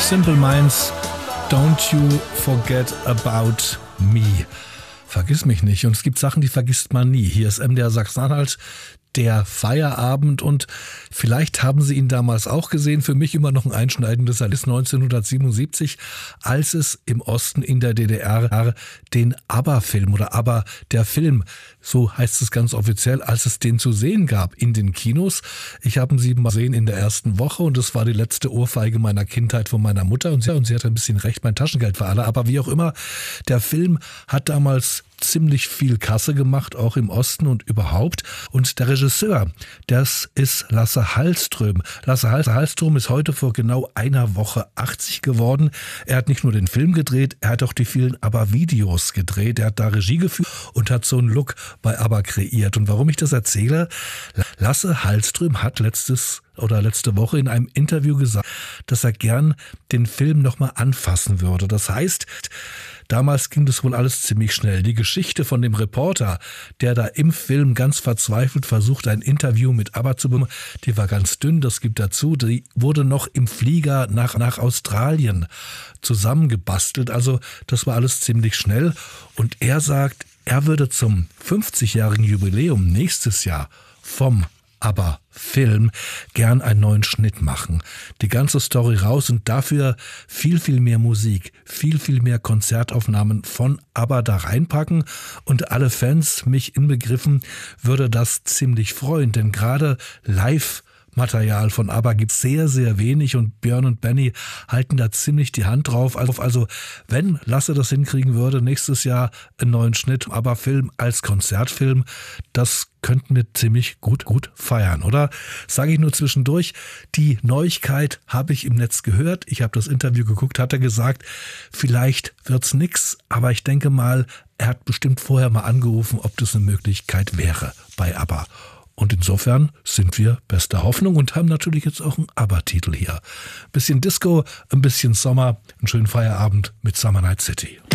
Simple Minds, Don't You Forget About Me. Vergiss mich nicht. Und es gibt Sachen, die vergisst man nie. Hier ist MDR Sachsen-Anhalt, der Feierabend, und vielleicht haben Sie ihn damals auch gesehen. Für mich immer noch ein einschneidendes Erlebnis 1977, als es im Osten in der DDR den ABBA-Film oder ABBA der Film, so heißt es ganz offiziell, als es den zu sehen gab in den Kinos. Ich habe ihn 7 Mal gesehen in der ersten Woche und es war die letzte Ohrfeige meiner Kindheit von meiner Mutter und sie hatte ein bisschen recht, mein Taschengeld war alle. Aber wie auch immer, der Film hat damals ziemlich viel Kasse gemacht, auch im Osten und überhaupt. Und der Regisseur, das ist Lasse Hallström. Lasse Hallström ist heute vor genau einer Woche 80 geworden. Er hat nicht nur den Film gedreht, er hat auch die vielen ABBA-Videos gedreht. Er hat da Regie geführt und hat so einen Look bei ABBA kreiert. Und warum ich das erzähle? Lasse Hallström hat letzte Woche in einem Interview gesagt, dass er gern den Film nochmal anfassen würde. Das heißt, damals ging das wohl alles ziemlich schnell. Die Geschichte von dem Reporter, der da im Film ganz verzweifelt versucht, ein Interview mit ABBA zu bekommen, die war ganz dünn, das gibt dazu. Die wurde noch im Flieger nach Australien zusammengebastelt. Also das war alles ziemlich schnell. Und er sagt, er würde zum 50-jährigen Jubiläum nächstes Jahr vom ABBA-Film gern einen neuen Schnitt machen. Die ganze Story raus und dafür viel, viel mehr Musik, viel, viel mehr Konzertaufnahmen von ABBA da reinpacken. Und alle Fans, mich inbegriffen, würde das ziemlich freuen, denn gerade Live-Material von ABBA gibt es sehr, sehr wenig und Björn und Benny halten da ziemlich die Hand drauf. Also wenn Lasse das hinkriegen würde, nächstes Jahr einen neuen Schnitt ABBA-Film als Konzertfilm, das könnten wir ziemlich gut feiern, oder? Sage ich nur zwischendurch, die Neuigkeit habe ich im Netz gehört, ich habe das Interview geguckt, hat er gesagt, vielleicht wird's nix, aber ich denke mal, er hat bestimmt vorher mal angerufen, ob das eine Möglichkeit wäre bei ABBA. Und insofern sind wir bester Hoffnung und haben natürlich jetzt auch einen ABBA-Titel hier. Ein bisschen Disco, ein bisschen Sommer, einen schönen Feierabend mit Summer Night City.